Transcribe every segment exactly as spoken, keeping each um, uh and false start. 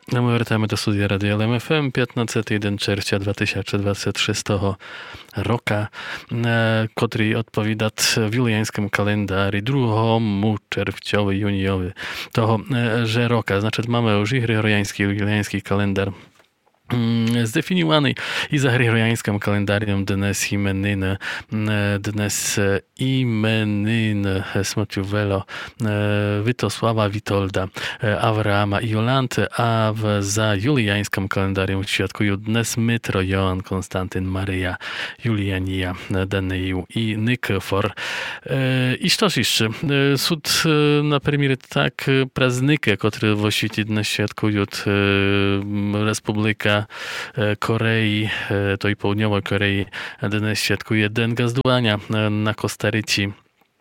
Ми вертаємо до студії Радіо Ел Ем Еф Ем, п'ятнадцятий день червня двадцять двадцять шостого року, котрий відповідає в юліанському календарі другому червцьові юніові того же року. Значить, mamy już i gregoriański, i juliański kalendar zdefiniowany i za gregoriańskim kalendarium dnes imeniny, dnes imeniny Smotiuvelo, Witosława, Witolda, Avrama i Jolanty, a w, za juliańskim kalendarium świadkują dnes Mytro, Joan, Konstantyn, Maryja, Juliania, Daneju i Nykyfor. I что ж jeszcze? Суд, например, tak praznykę, które w świecie dnes świadkują Republika Korei, tej południowej Korei, dnes świadkuje Den Gazdowania na Kostaryci.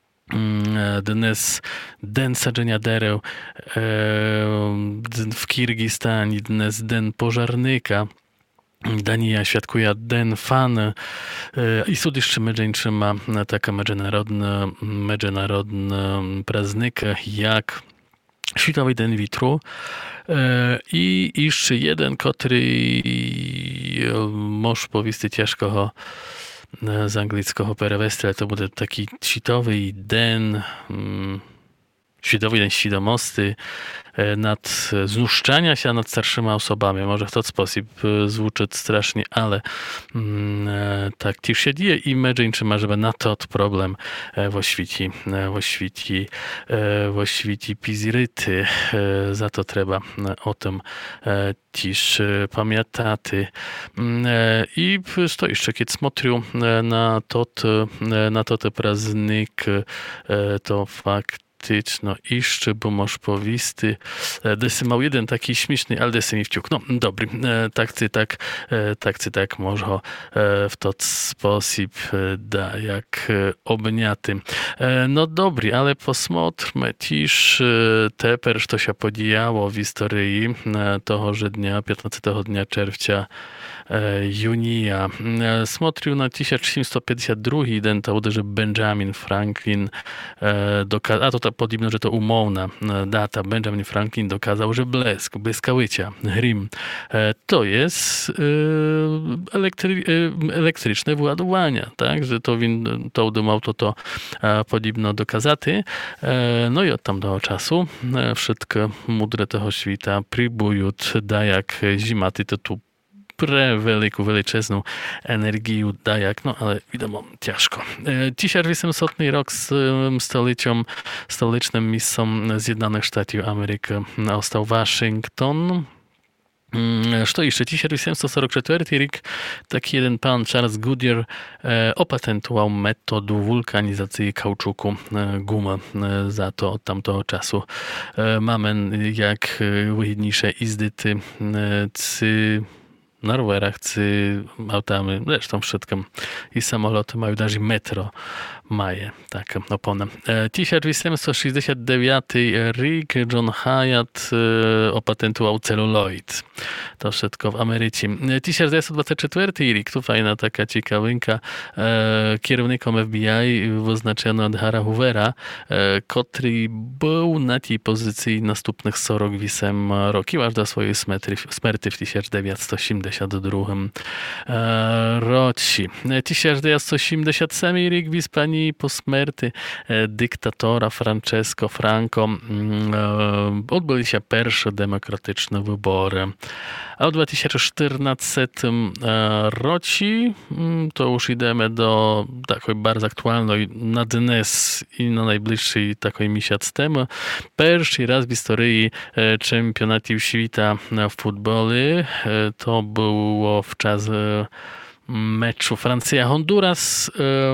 Dnes Den sadzenia dereł w Kirgistanie, dnes Den pożarnyka. Dania świadkuje Den Fan i sud jeszcze medżeńczy ma taka medżenarodna medżenarodna praznyka jak Światowy Den Witru. I jeszcze jeden, który może powiedzieć ciężko z angielskiego perewestra, to będzie taki światowy den, światowy den świadomości nad znuszczania się nad starszymi osobami. Może w ten sposób zvuczyć strasznie, ale tak też się dzieje i medżeńczy ma, żeby na to problem w oświeci, w oświeci, w oświeci piziryty. Za to trzeba o tym też pamiętać. I co jeszcze, kiedy смотрю na to, na to te praznik, to fakt, no jeszcze, bo możesz powisty. Desy mał jeden taki śmieszny, ale desy mi wciuk. No, dobry. Tak czy tak, tak czy tak może w ten sposób da, jak obniaty. No dobry, ale posmotrmy też teper, co się podziało w historii toho, że dnia, piętnastego dnia czerwca junija. Смотрю na tysiąc osiemset pięćdziesiąty drugi den, to uderzy Benjamin Franklin dokazał, a to tak podobno, że to umowna data. Benjamin Franklin dokazał, że blesk, błyskałycia, grim, to jest elektry, elektryczne wyładowania, tak? Że to win, to udumał to to podobno dokazaty. No i od tam do czasu wszystko mądre tego świata próbują da jak zimaty to tu preweliku, величезну енергію даяк, ну, але, відомо, тяжко. tysiąc osiemset rok z stolicą, stolicznym miejscem Zjednoczonych Stanów Ameryki został Waszyngton. Co jeszcze? tysiąc osiemset czterdziesty czwarty rok taki jeden pan Charles Goodyear opatentował metodę wulkanizacji kauczuku gumy. Za to od tamtego czasu mamy jak wygodniejsze izdyty cy na rowerach, czy autami, zresztą wszystkim. I samoloty mają даже metro maje, tak, oponę. tysiąc osiemset sześćdziesiąty dziewiąty rok John Hyatt opatentował celuloid. To wszystko w Ameryce. tysiąc dziewięćset dwudziesty czwarty rok, tu fajna taka ciekawinka, kierownikom F B I wyznaczono Edgara Hoovera, który był na tej pozycji następnych czterdzieści osiem roki, aż do swojej śmierci w tysiąc dziewięćset osiemdziesiątym drugim roku. tysiąc dziewięćset osiemdziesiąty ósmy rok w Hiszpanii po śmierci dyktatora Francesco Franco odbyły się pierwsze demokratyczne wybory. A w dwa tysiące czternastym roku to już idziemy do takiej bardzo aktualnej na dnes i na najbliższy takiej miesiąc temu. Pierwszy raz w historii czempionatu świata w futbolu to było w czas meczu Francja-Honduras.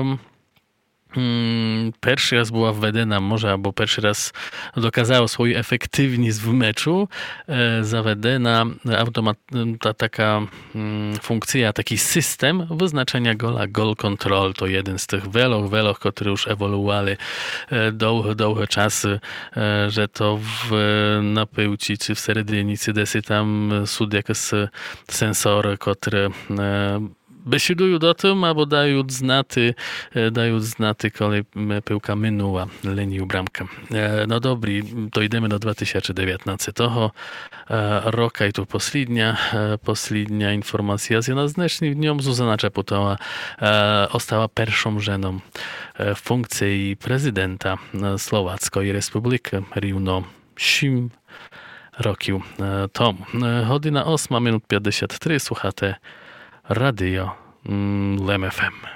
Pierwszy raz była wwedena, może albo pierwszy raz dokazało swoją efektywność w meczu, zawedena automat, ta taka funkcja, taki system wyznaczenia gola, goal control, to jeden z tych wielu, wielu, które już ewoluowali długo, długo czasy, że to w napełci, czy w seredienicy desy tam sud jakiś sensor, który Бесідую до тим, або дають знати, дають знати, коли пивка минула лінію брамка. No dobry, to idziemy do dwa tysiące dziewiętnastego roku i tu poslednia, poslednia informacja związana z dnešním dniom. Zuzana Čaputová ostała pierwszą ženou w funkcji prezydenta Słowackiej Republiki równo osiem rokів тому. Година osma minut pięćdziesiąt trzy, słuchacie Radio Lem F M.